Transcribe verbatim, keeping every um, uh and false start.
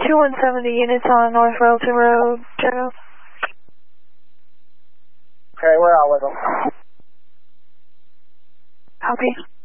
two one seventy units on North Royalton Road, General. Okay, we're out with them. Copy.